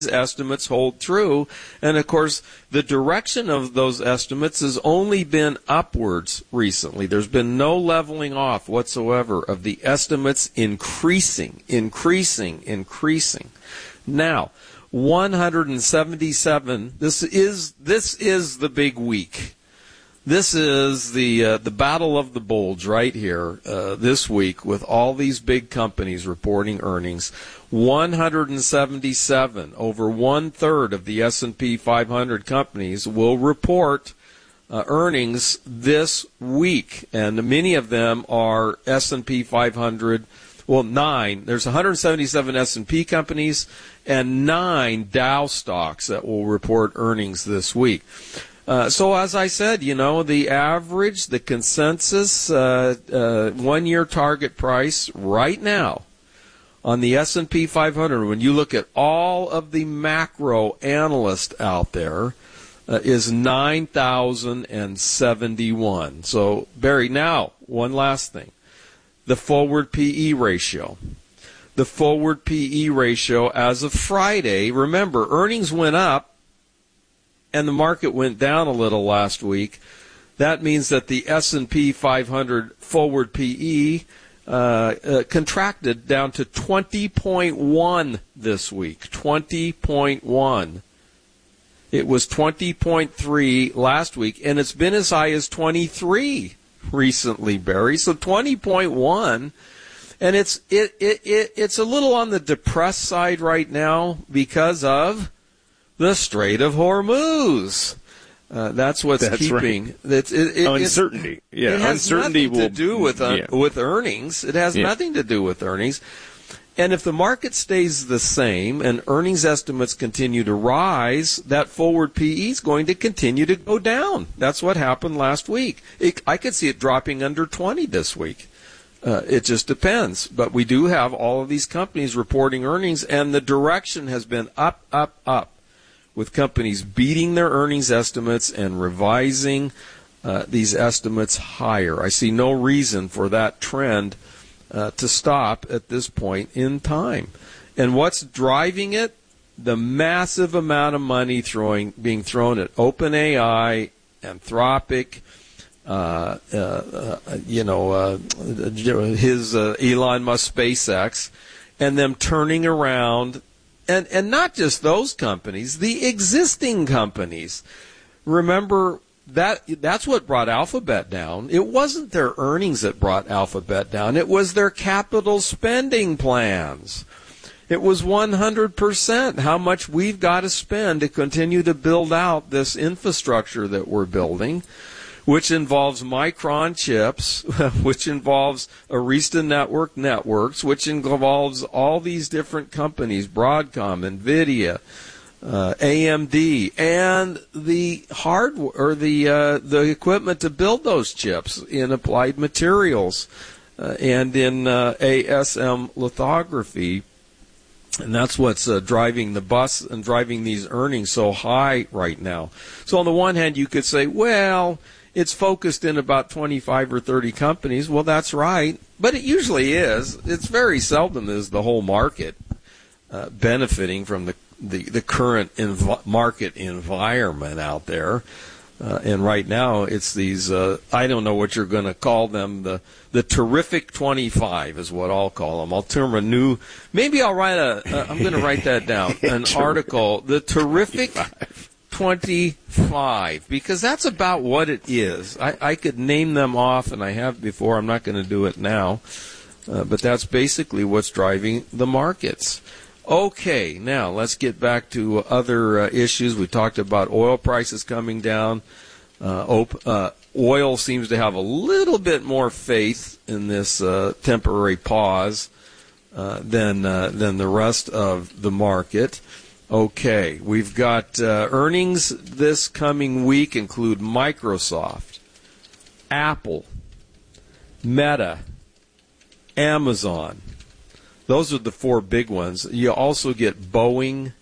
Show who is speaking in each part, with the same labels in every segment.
Speaker 1: estimates hold true. And of course, the direction of those estimates has only been upwards recently. There's been no leveling off whatsoever of the estimates increasing. Now, 177, this is the big week. This is the battle of the bulge right here this week with all these big companies reporting earnings. 177, over one-third of the S&P 500 companies will report earnings this week, and many of them are S&P 500. Well, 9. There's 177 S&P companies and 9 Dow stocks that will report earnings this week. So as I said, the average, the consensus one-year target price right now on the S&P 500, when you look at all of the macro analysts out there, is 9,071. So, Barry, now, one last thing. The forward PE ratio. The forward PE ratio as of Friday, remember, earnings went up, and the market went down a little last week. That means that the S&P 500 forward PE contracted down to 20.1 this week. 20.1. It was 20.3 last week, and it's been as high as 23 recently, Barry. So 20.1, and it's a little on the depressed side right now because of the Strait of Hormuz. That's what's keeping.
Speaker 2: Right. Uncertainty. Yeah,
Speaker 1: it has
Speaker 2: uncertainty
Speaker 1: nothing to do with earnings. It has nothing to do with earnings. And if the market stays the same and earnings estimates continue to rise, that forward PE is going to continue to go down. That's what happened last week. I could see it dropping under 20 this week. It just depends. But we do have all of these companies reporting earnings, and the direction has been up, up, up, with companies beating their earnings estimates and revising these estimates higher. I see no reason for that trend to stop at this point in time. And what's driving it? The massive amount of money being thrown at OpenAI, Anthropic, his Elon Musk SpaceX, and them turning around. And not just those companies, the existing companies. Remember, that's what brought Alphabet down. It wasn't their earnings that brought Alphabet down. It was their capital spending plans. It was 100% how much we've got to spend to continue to build out this infrastructure that we're building, which involves Micron chips, which involves Arista networks, which involves all these different companies, Broadcom, NVIDIA, AMD, and the hardware or the equipment to build those chips in Applied Materials and in ASM lithography. And that's what's driving the bus and driving these earnings so high right now. So on the one hand, you could say, well, it's focused in about 25 or 30 companies. Well, that's right. But it usually is. It's very seldom is the whole market benefiting from the current market environment out there. And right now, it's these, I don't know what you're going to call them, the terrific 25 is what I'll call them. I'll term a new, maybe I'll write I'm going to write that down, an article, the terrific 25, because that's about what it is. I could name them off, and I have before. I'm not going to do it now. But that's basically what's driving the markets. Okay, now let's get back to other issues. We talked about oil prices coming down. Oil seems to have a little bit more faith in this temporary pause than the rest of the market. Okay, we've got earnings this coming week include Microsoft, Apple, Meta, Amazon. Those are the four big ones. You also get Boeing,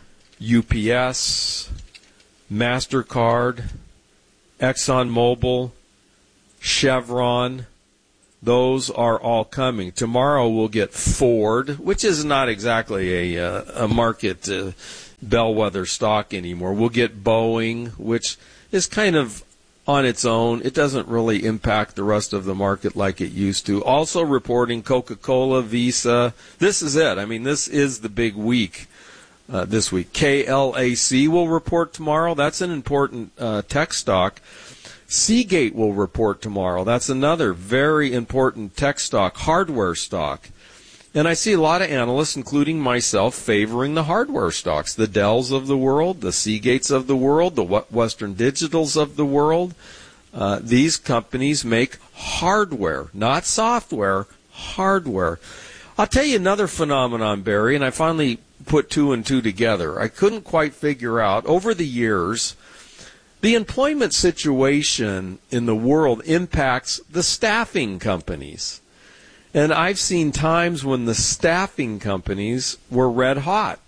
Speaker 1: UPS, MasterCard, ExxonMobil, Chevron. Those are all coming. Tomorrow we'll get Ford, which is not exactly a market bellwether stock anymore. We'll get Boeing, which is kind of on its own. It doesn't really impact the rest of the market like it used to. Also reporting Coca-Cola, Visa. This is it. I mean, this is the big week this week. KLAC will report tomorrow. That's an important tech stock. Seagate will report tomorrow. That's another very important tech stock, hardware stock. And I see a lot of analysts, including myself, favoring the hardware stocks, the Dells of the world, the Seagates of the world, the Western Digitals of the world. These companies make hardware, not software, hardware. I'll tell you another phenomenon, Barry, and I finally put two and two together. I couldn't quite figure out, over the years, the employment situation in the world impacts the staffing companies. And I've seen times when the staffing companies were red hot.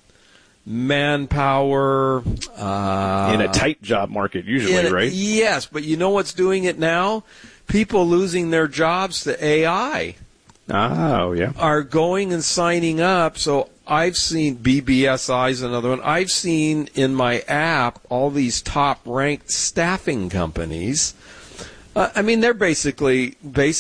Speaker 1: Manpower.
Speaker 2: In a tight job market, usually, right?
Speaker 1: Yes, but you know what's doing it now? People losing their jobs to AI.
Speaker 2: Oh, yeah.
Speaker 1: Are going and signing up. So I've seen BBSI is another one. I've seen in my app all these top-ranked staffing companies. I mean, they're basically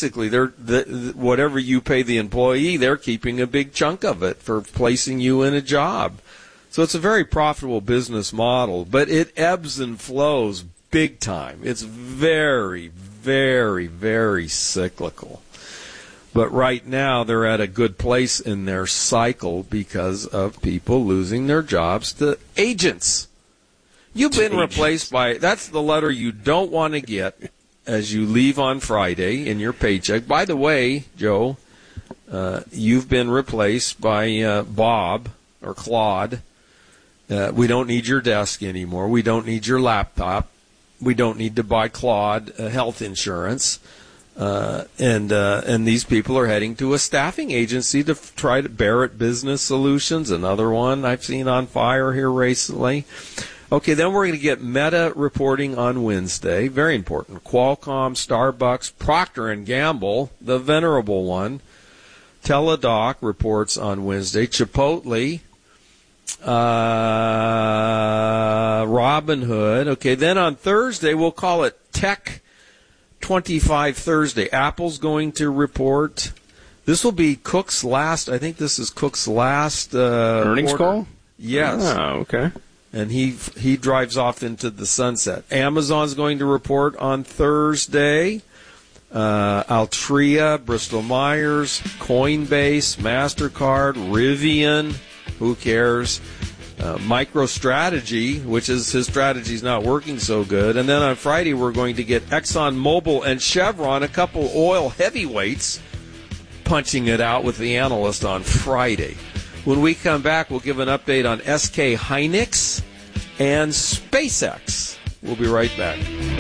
Speaker 1: whatever you pay the employee, they're keeping a big chunk of it for placing you in a job. So it's a very profitable business model, but it ebbs and flows big time. It's very, very, very cyclical. But right now, they're at a good place in their cycle because of people losing their jobs to agents. You've been replaced by, that's the letter you don't want to get as you leave on Friday in your paycheck. By the way, Joe, you've been replaced by Bob or Claude. We don't need your desk anymore. We don't need your laptop. We don't need to buy Claude health insurance. And these people are heading to a staffing agency to try to Barrett Business Solutions, another one I've seen on fire here recently. Okay, then we're going to get Meta reporting on Wednesday. Very important. Qualcomm, Starbucks, Procter & Gamble, the venerable one. Teladoc reports on Wednesday. Chipotle, Robinhood. Okay, then on Thursday, we'll call it Tech 25 Thursday. Apple's going to report. This will be Cook's last, I think this is Cook's last
Speaker 2: earnings call?
Speaker 1: Yes.
Speaker 2: Oh, okay.
Speaker 1: And he drives off into the sunset. Amazon's going to report on Thursday. Altria, Bristol Myers, Coinbase, MasterCard, Rivian, who cares? MicroStrategy, which is his strategy's not working so good. And then on Friday, we're going to get ExxonMobil and Chevron, a couple oil heavyweights, punching it out with the analyst on Friday. When we come back, we'll give an update on SK Hynix and SpaceX. We'll be right back.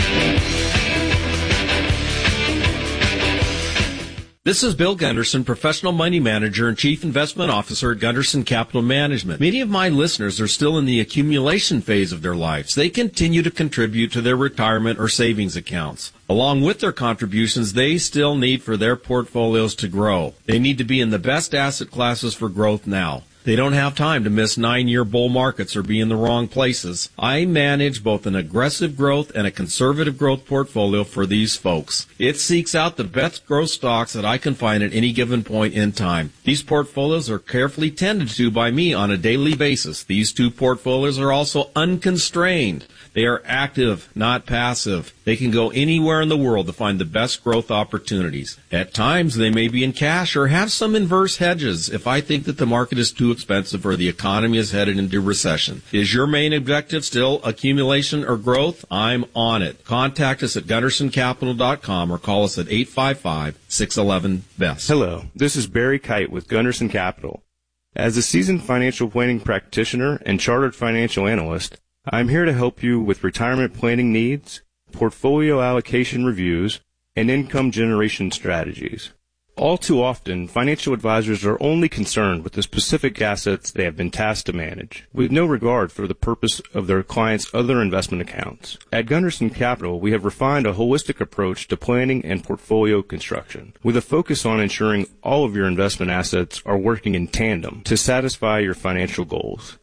Speaker 1: This is Bill Gunderson, Professional Money Manager and Chief Investment Officer at Gunderson Capital Management. Many of my listeners are still in the accumulation phase of their lives. They continue to contribute to their retirement or savings accounts. Along with their contributions, they still need for their portfolios to grow. They need to be in the best asset classes for growth now. They don't have time to miss 9-year bull markets or be in the wrong places. I manage both an aggressive growth and a conservative growth portfolio for these folks. It seeks out the best growth stocks that I can find at any given point in time. These portfolios are carefully tended to by me on a daily basis. These two portfolios are also unconstrained. They are active, not passive. They can go anywhere in the world to find the best growth opportunities. At times, they may be in cash or have some inverse hedges if I think that the market is too expensive or the economy is headed into recession. Is your main objective still accumulation or growth? I'm on it. Contact us at GundersonCapital.com or call us at 855-611-BEST.
Speaker 2: Hello, this is Barry Kite with Gunderson Capital. As a seasoned financial planning practitioner and chartered financial analyst, I'm here to help you with retirement planning needs, portfolio allocation reviews, and income generation strategies. All too often, financial advisors are only concerned with the specific assets they have been tasked to manage, with no regard for the purpose of their clients' other investment accounts. At Gunderson Capital, we have refined a holistic approach to planning and portfolio construction, with a focus on ensuring all of your investment assets are working in tandem to satisfy your financial goals.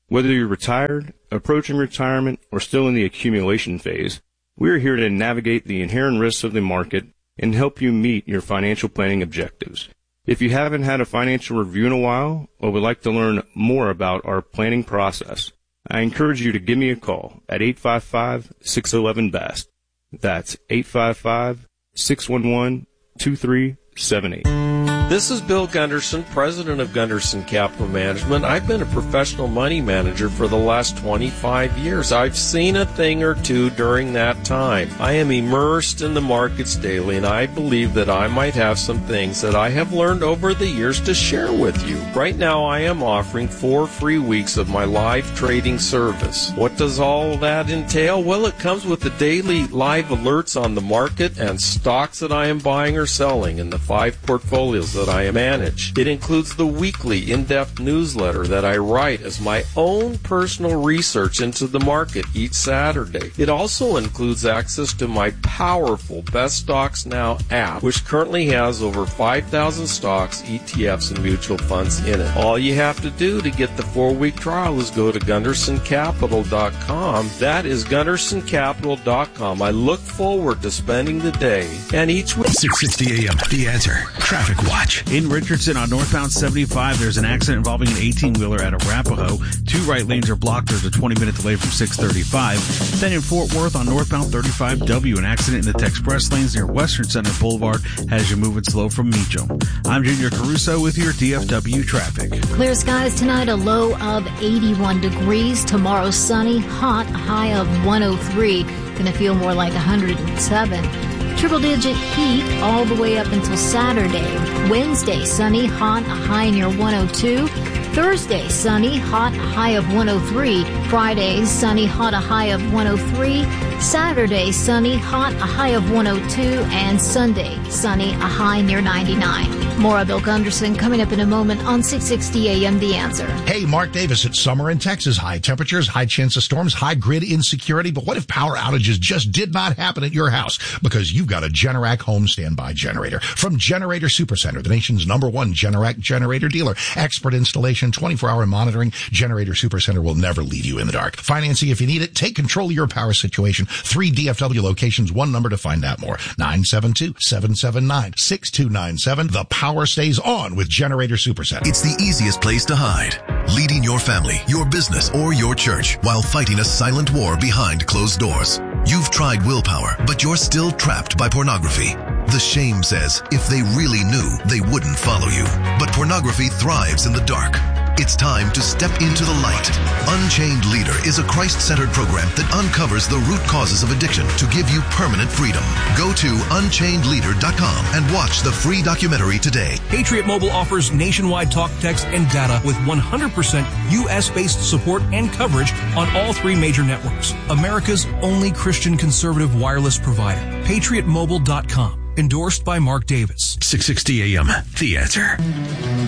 Speaker 2: Whether you're retired, approaching retirement, or still in the accumulation phase, we are here to navigate the inherent risks of the market and help you meet your financial planning objectives. If you haven't had a financial review in a while or would like to learn more about our planning process, I encourage you to give me a call at 855-611-BEST. That's 855-611-2378.
Speaker 1: This is Bill Gunderson, president of Gunderson Capital Management. I've been a professional money manager for the last 25 years. I've seen a thing or two during that time. I am immersed in the markets daily, and I believe that I might have some things that I have learned over the years to share with you. Right now, I am offering 4 free weeks of my live trading service. What does all that entail? Well, it comes with the daily live alerts on the market and stocks that I am buying or selling in the 5 portfolios that I manage. It includes the weekly in-depth newsletter that I write as my own personal research into the market each Saturday. It also includes access to my powerful Best Stocks Now app, which currently has over 5,000 stocks, ETFs, and mutual funds in it. All you have to do to get the 4-week trial is go to GundersonCapital.com. That is GundersonCapital.com. I look forward to spending the day and each week.
Speaker 3: 660 AM, The Answer. Traffic Watch.
Speaker 4: In Richardson on northbound 75, there's an accident involving an 18-wheeler at Arapahoe. 2 right lanes are blocked. There's a 20-minute delay from 635. Then in Fort Worth on northbound 35W, an accident in the Express lanes near Western Center Boulevard has you moving slow from Meacham. I'm Junior Caruso with your DFW traffic.
Speaker 5: Clear skies tonight, a low of 81 degrees. Tomorrow sunny, hot, a high of 103. Gonna feel more like 107. Triple-digit heat all the way up until Saturday. Wednesday, sunny, hot, a high near 102. Thursday, sunny, hot, a high of 103. Friday, sunny, hot, a high of 103. Saturday, sunny, hot, a high of 102. And Sunday, sunny, a high near 99. More of Bill Gunderson coming up in a moment on 660 AM The Answer.
Speaker 6: Hey, Mark Davis. It's summer in Texas. High temperatures, high chance of storms, high grid insecurity. But what if power outages just did not happen at your house? Because you've got a Generac home standby generator. From Generator Supercenter, the nation's #1 Generac generator dealer. Expert installation, 24-hour monitoring. Generator Supercenter will never leave you in the dark. Financing if you need it. Take control of your power situation. 3 DFW locations, 1 number to find out more. 972-779-6297. The power stays on with Generator Supercenter.
Speaker 3: It's the easiest place to hide. Leading your family, your business, or your church while fighting a silent war behind closed doors. You've tried willpower, but you're still trapped by pornography. The shame says if they really knew, they wouldn't follow you. But pornography thrives in the dark. It's time to step into the light. Unchained Leader is a Christ-centered program that uncovers the root causes of addiction to give you permanent freedom. Go to unchainedleader.com and watch the free documentary today.
Speaker 7: Patriot Mobile offers nationwide talk, text, and data with 100% U.S.-based support and coverage on all 3 major networks. America's only Christian conservative wireless provider. PatriotMobile.com. Endorsed by Mark Davis.
Speaker 3: 660 AM, The Answer.